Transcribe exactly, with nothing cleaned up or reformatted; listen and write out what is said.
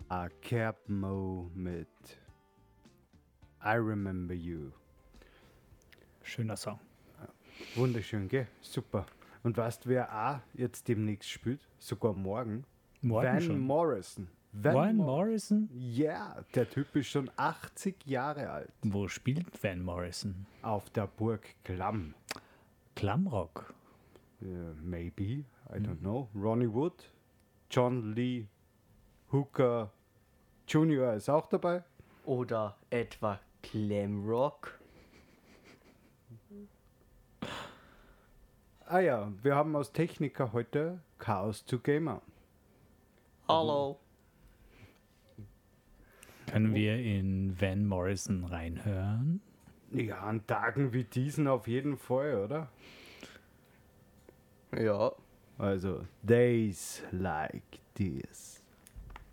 A Cap Mo mit I Remember You. Schöner Song. Wunderschön, gell? Super. Und weißt du, wer auch jetzt demnächst spielt? Sogar morgen? Morgen Van schon. Morrison. Van, Van Mor- Morrison? Ja, der Typ ist schon achtzig Jahre alt. Wo spielt Van Morrison? Auf der Burg Klamm. Klammrock. Uh, maybe, I don't know. Ronnie Wood, John Lee Hooker Junior ist auch dabei. Oder etwa Glamrock? Ah ja, wir haben als Techniker heute Chaos to Gamer. Hallo. Können wir in Van Morrison reinhören? Ja, an Tagen wie diesen auf jeden Fall, oder? Ja. Also, days like this.